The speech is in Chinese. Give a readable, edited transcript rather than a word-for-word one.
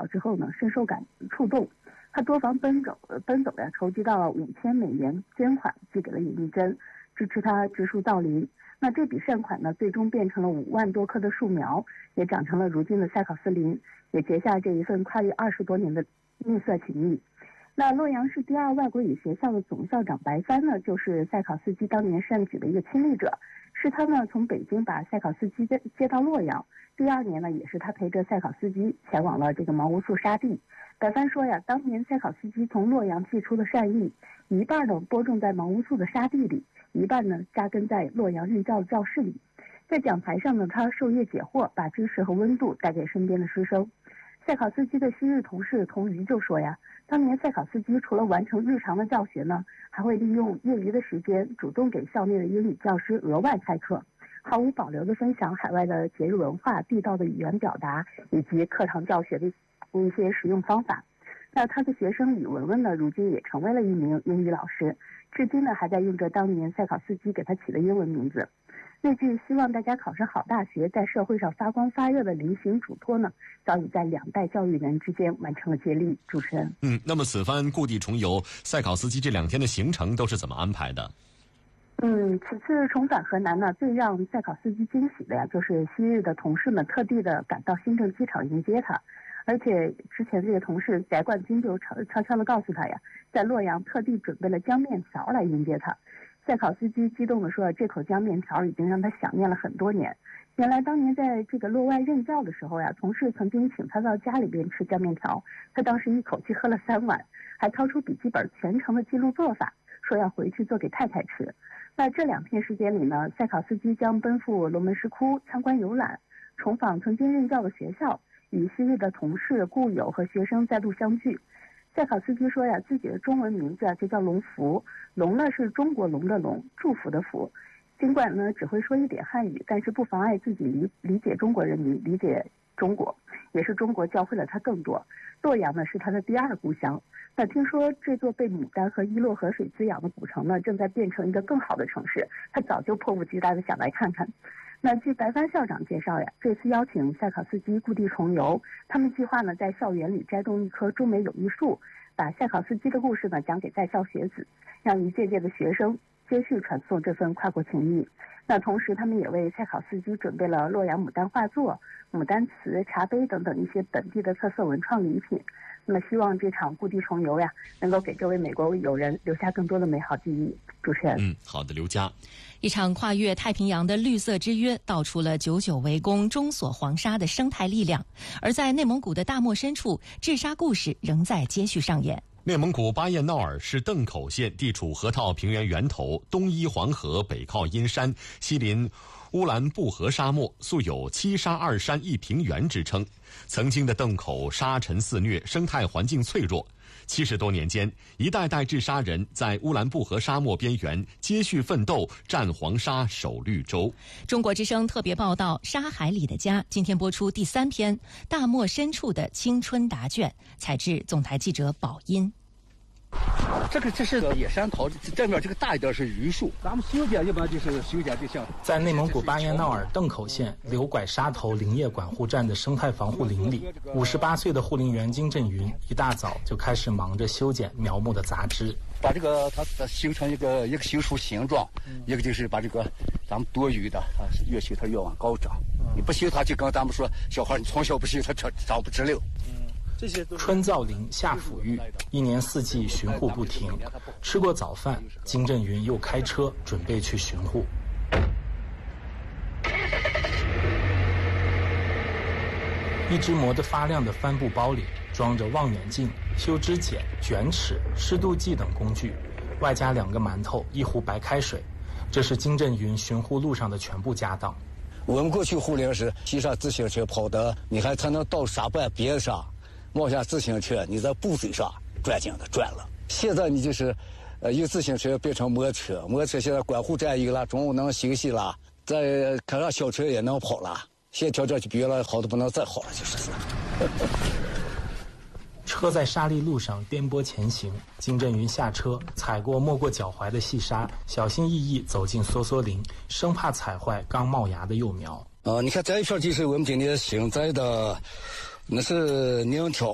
道之后呢，深受触动，他多方奔走呀，筹集到了$5000捐款，寄给了尹丽珍，支持他植树造林。那这笔善款呢，最终变成了5万多棵的树苗，也长成了如今的塞考斯林，也结下这一份跨越20多年的蜜色情谊。那洛阳市第2外国语学校的总校长白帆呢，就是塞考斯基当年善举的一个亲历者，是他呢从北京把塞考斯基接到洛阳。第2年呢，也是他陪着塞考斯基前往了这个毛乌素沙地。白帆说呀，当年塞考斯基从洛阳寄出的善意，一半呢播种在毛乌素的沙地里，一半呢扎根在洛阳任教的教室里。在讲台上呢，他授业解惑，把知识和温度带给身边的师生。塞考斯基的昔日同事童瑜就说呀，当年塞考斯基除了完成日常的教学呢，还会利用业余的时间主动给校内的英语教师额外开课，毫无保留地分享海外的节日文化、地道的语言表达以及课堂教学的一些实用方法。那他的学生李文文呢，如今也成为了一名英语老师，至今呢还在用着当年塞考斯基给他起的英文名字。那句希望大家考上好大学，在社会上发光发热的临行嘱托呢，早已在2代教育人之间完成了接力。主持人， 那么此番故地重游，塞考斯基这2天的行程都是怎么安排的？ 此次重返河南呢，最让塞考斯基惊喜的呀，就是昔日的同事们特地的赶到新郑机场迎接他，而且之前这个同事翟冠军就悄悄的告诉他呀，在洛阳特地准备了江面条来迎接他。塞考斯基激动地说，这口江面条已经让他想念了很多年。原来当年在这个洛外任教的时候呀，同事曾经请他到家里边吃江面条，他当时一口气喝了3碗，还掏出笔记本全程的记录做法，说要回去做给太太吃。那这2天时间里呢，塞考斯基将奔赴龙门石窟参观游览，重访曾经任教的学校，与昔日的同事、故友和学生再度相聚。塞考斯基说呀，自己的中文名字就叫龙福，龙呢是中国龙的龙，祝福的福。尽管呢只会说一点汉语，但是不妨碍自己理解中国人民，理解中国，也是中国教会了他更多。洛阳呢是他的第2故乡。那听说这座被牡丹和伊洛河水滋养的古城呢，正在变成一个更好的城市，他早就迫不及待的想来看看。那据白帆校长介绍呀，这次邀请塞考斯基故地重游，他们计划呢在校园里栽种一棵中美友谊树，把塞考斯基的故事呢讲给在校学子，让一届届的学生接续传送这份跨国情谊。那同时他们也为塞考斯基准备了洛阳牡丹画作、牡丹瓷、茶杯等等一些本地的特色文创礼品。那么希望这场故地重游呀，能够给各位美国友人留下更多的美好记忆。主持人， 好的，刘佳。 一场跨越太平洋的绿色之约，道出了久久围攻中索黄沙的生态力量。而在内蒙古的大漠深处，治沙故事仍在接续上演。 内蒙古巴彦淖尔是邓口县，地处河套平原源头，东依黄河，北靠阴山，西临乌兰布和沙漠，素有7沙2山1平原之称。曾经的邓口沙尘肆虐，生态环境脆弱。70多年间，一代代治沙人在乌兰布和沙漠边缘接续奋斗，战黄沙，守绿洲。 中国之声特别报道《沙海里的家》，今天播出第3篇《大漠深处的青春答卷》，采制总台记者宝音。 这是野山桃，这面这个大一点是榆树。咱们修剪一般就是修剪就像在内蒙古巴彦淖尔邓口县刘拐沙头林业管护站的生态防护林里，58岁的护林员金振云一大早就开始忙着修剪苗木的杂枝， 把这个它修成一个修出形状，一个就是把这个咱们多余的它越修它越往高长，你不修它就跟咱们说小孩你从小不修它长不直溜。 春造林，夏抚育，一年4季巡护不停。吃过早饭，金振云又开车准备去巡护。一只磨得发亮的帆布包里装着望远镜、修枝剪、卷尺、湿度计等工具，外加2个馒头、1壶白开水。这是金振云巡护路上的全部家当。 我们过去护林时骑上自行车跑的，你还才能到沙半边上。冒下自行车，你在布水上转井的转了。现在你就是由自行车变成摩托车现在管护站有了，中午能休息了，再开上小车也能跑了。现在条件就比原来好的不能再好了，就是车在沙砾路上颠簸前行，金振云下车，踩过没过脚踝的细沙，小心翼翼走进梭梭林，生怕踩坏刚冒芽的幼苗。 你看这一片就是我们今天新栽的，那是宁条。